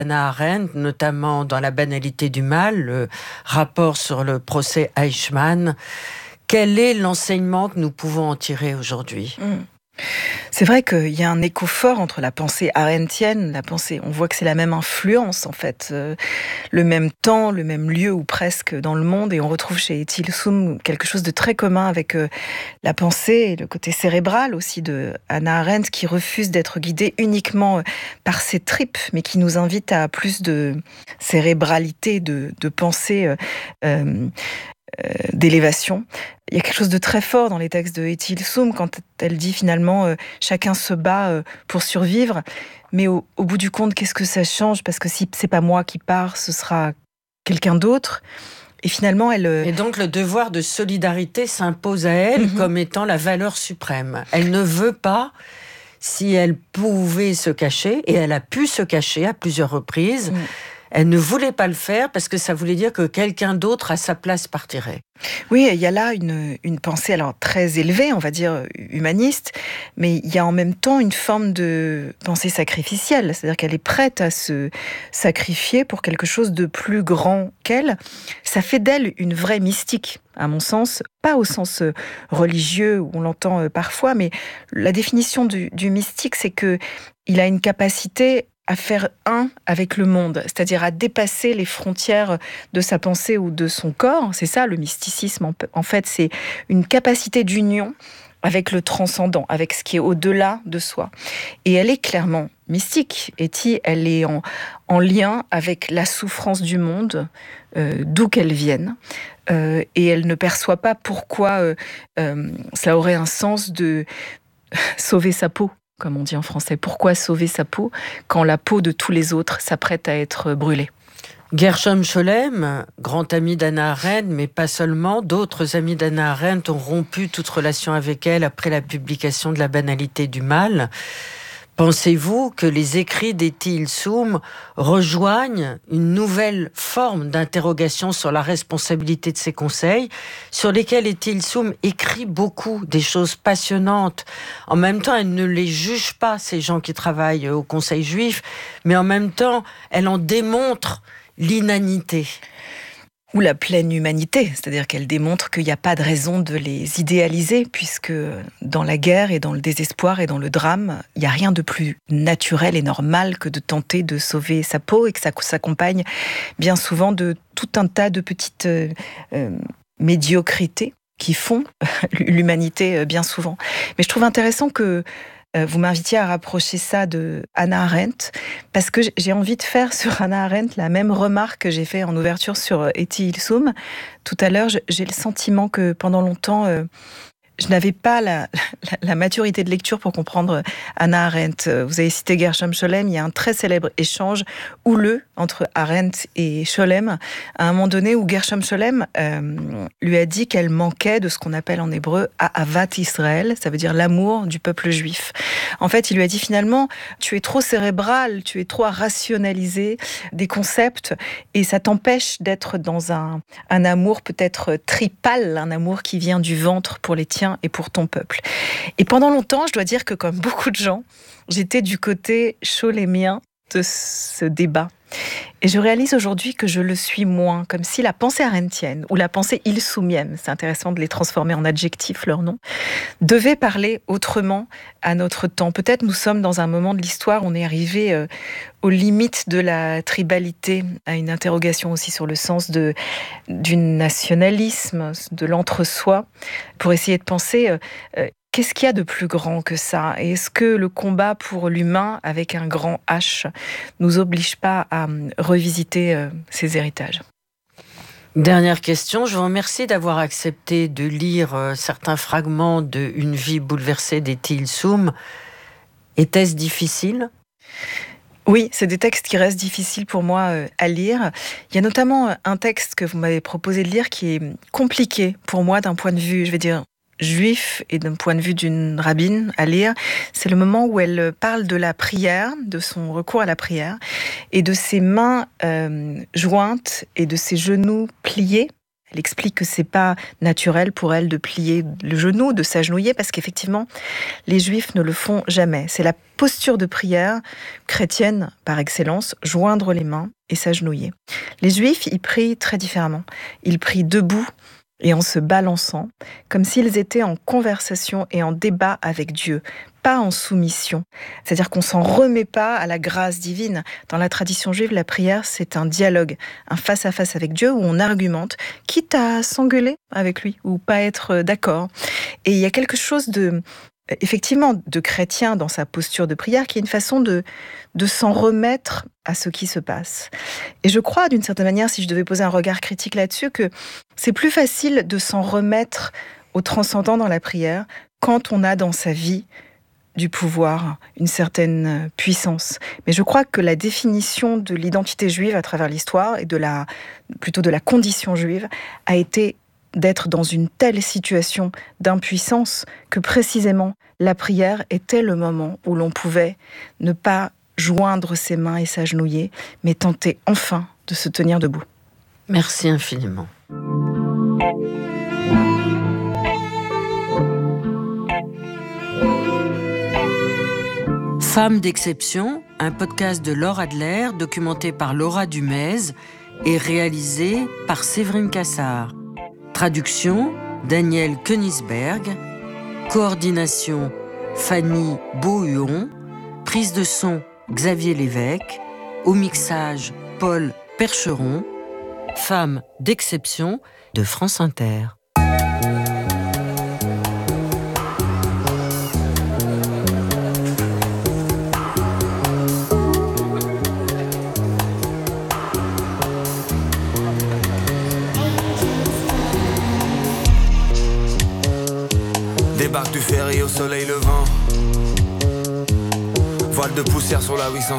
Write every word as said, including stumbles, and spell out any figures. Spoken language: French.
Hannah Arendt, notamment dans La banalité du mal, le rapport sur le procès Eichmann. Quel est l'enseignement que nous pouvons en tirer aujourd'hui ? mmh. C'est vrai qu'il y a un écho fort entre la pensée arendtienne, la pensée, on voit que c'est la même influence en fait, euh, le même temps, le même lieu ou presque dans le monde, et on retrouve chez Tilsum quelque chose de très commun avec euh, la pensée et le côté cérébral aussi de Hannah Arendt, qui refuse d'être guidée uniquement euh, par ses tripes, mais qui nous invite à plus de cérébralité, de, de pensée euh, euh, euh, d'élévation. Il y a quelque chose de très fort dans les textes de Tilsum quand elle dit finalement euh, chacun se bat euh, pour survivre, mais au, au bout du compte, qu'est-ce que ça change ? Parce que si c'est pas moi qui pars, ce sera quelqu'un d'autre. Et finalement, elle... Et donc le devoir de solidarité s'impose à elle mm-hmm. comme étant la valeur suprême. Elle ne veut pas, si elle pouvait se cacher, et elle a pu se cacher à plusieurs reprises, mm. Elle ne voulait pas le faire parce que ça voulait dire que quelqu'un d'autre à sa place partirait. Oui, il y a là une, une pensée alors très élevée, on va dire humaniste, mais il y a en même temps une forme de pensée sacrificielle, c'est-à-dire qu'elle est prête à se sacrifier pour quelque chose de plus grand qu'elle. Ça fait d'elle une vraie mystique, à mon sens, pas au sens religieux où on l'entend parfois, mais la définition du, du mystique, c'est que il a une capacité à faire un avec le monde, c'est-à-dire à dépasser les frontières de sa pensée ou de son corps. C'est ça le mysticisme, en fait, c'est une capacité d'union avec le transcendant, avec ce qui est au-delà de soi. Et elle est clairement mystique. Etty, elle est en, en lien avec la souffrance du monde, euh, d'où qu'elle vienne, euh, et elle ne perçoit pas pourquoi euh, euh, ça aurait un sens de sauver sa peau, comme on dit en français. Pourquoi sauver sa peau quand la peau de tous les autres s'apprête à être brûlée ? Gershom Scholem, grand ami d'Hannah Arendt, mais pas seulement, d'autres amis d'Hannah Arendt ont rompu toute relation avec elle après la publication de La banalité du mal. Pensez-vous que les écrits d'Etty Hillesum rejoignent une nouvelle forme d'interrogation sur la responsabilité de ses conseils, sur lesquels Etty Hillesum écrit beaucoup, des choses passionnantes. En même temps, elle ne les juge pas, ces gens qui travaillent au Conseil juif, mais en même temps, elle en démontre l'inanité. Ou la pleine humanité, c'est-à-dire qu'elle démontre qu'il n'y a pas de raison de les idéaliser, puisque dans la guerre et dans le désespoir et dans le drame, il n'y a rien de plus naturel et normal que de tenter de sauver sa peau, et que ça s'accompagne bien souvent de tout un tas de petites euh, euh, médiocrités qui font l'humanité bien souvent. Mais je trouve intéressant que vous m'invitiez à rapprocher ça de Hannah Arendt, parce que j'ai envie de faire sur Hannah Arendt la même remarque que j'ai fait en ouverture sur Etty Hillesum. Tout à l'heure, j'ai le sentiment que pendant longtemps, euh, je n'avais pas la, la, la maturité de lecture pour comprendre Hannah Arendt. Vous avez cité Gershom Scholem, il y a un très célèbre échange houleux entre Arendt et Scholem, à un moment donné où Gershom Scholem euh, lui a dit qu'elle manquait de ce qu'on appelle en hébreu Ahavat Israël, ça veut dire l'amour du peuple juif. En fait, il lui a dit finalement, tu es trop cérébral, tu es trop à rationaliser des concepts, et ça t'empêche d'être dans un, un amour peut-être tripal, un amour qui vient du ventre pour les tiens et pour ton peuple. Et pendant longtemps, je dois dire que comme beaucoup de gens, j'étais du côté scholémien de ce débat. Et je réalise aujourd'hui que je le suis moins, comme si la pensée arendtienne ou la pensée hillesoumienne, c'est intéressant de les transformer en adjectifs, leur nom, devait parler autrement à notre temps. Peut-être nous sommes dans un moment de l'histoire où on est arrivé euh, aux limites de la tribalité, à une interrogation aussi sur le sens de, du nationalisme, de l'entre-soi, pour essayer de penser... Euh, euh, Qu'est-ce qu'il y a de plus grand que ça ? Et est-ce que le combat pour l'humain, avec un grand H, nous oblige pas à revisiter euh, ces héritages ? Dernière question, je vous remercie d'avoir accepté de lire euh, certains fragments de Une vie bouleversée d'Etty Hillesum. Était-ce difficile ? Oui, c'est des textes qui restent difficiles pour moi euh, à lire. Il y a notamment un texte que vous m'avez proposé de lire qui est compliqué pour moi d'un point de vue, je vais dire, juif et d'un point de vue d'une rabbine à lire. C'est le moment où elle parle de la prière, de son recours à la prière, et de ses mains euh, jointes et de ses genoux pliés. Elle explique que c'est pas naturel pour elle de plier le genou, de s'agenouiller, parce qu'effectivement, les Juifs ne le font jamais. C'est la posture de prière chrétienne par excellence, joindre les mains et s'agenouiller. Les Juifs, ils prient très différemment. Ils prient debout et en se balançant, comme s'ils étaient en conversation et en débat avec Dieu, pas en soumission. C'est-à-dire qu'on s'en remet pas à la grâce divine. Dans la tradition juive, la prière, c'est un dialogue, un face-à-face avec Dieu où on argumente, quitte à s'engueuler avec lui ou pas être d'accord. Et il y a quelque chose de, effectivement, de chrétien dans sa posture de prière qui est une façon de, de s'en remettre à ce qui se passe. Et je crois, d'une certaine manière, si je devais poser un regard critique là-dessus, que c'est plus facile de s'en remettre au transcendant dans la prière quand on a dans sa vie du pouvoir, une certaine puissance. Mais je crois que la définition de l'identité juive à travers l'histoire et de la, plutôt de la condition juive a été d'être dans une telle situation d'impuissance que précisément la prière était le moment où l'on pouvait ne pas joindre ses mains et s'agenouiller, mais tenter enfin de se tenir debout. Merci infiniment. Femmes d'exception, un podcast de Laure Adler, documenté par Laura Dumez et réalisé par Séverine Cassard. Traduction, Daniel Koenigsberg. Coordination, Fanny Beauhuon. Prise de son, Xavier Lévesque. Au mixage, Paul Percheron. Femmes d'exception de France Inter. Débarque du ferry au soleil levant. Voile de poussière sur la huit cent